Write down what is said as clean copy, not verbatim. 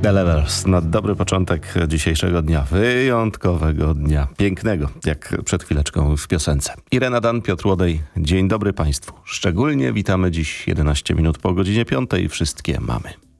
The Levels na dobry początek dzisiejszego dnia, wyjątkowego dnia, pięknego, jak przed chwileczką w piosence. Irena Dan, Piotr Łodej, dzień dobry Państwu. Szczególnie witamy dziś 11 minut po godzinie 5. Wszystkie mamy.